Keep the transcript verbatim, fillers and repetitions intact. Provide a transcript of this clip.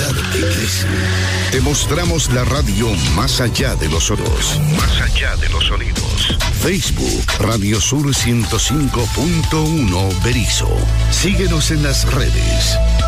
comunidad que crece. Te mostramos la radio más allá de los oros. Más allá de los sonidos. Facebook, Radio Sur ciento cinco punto uno Berisso. Síguenos en las redes.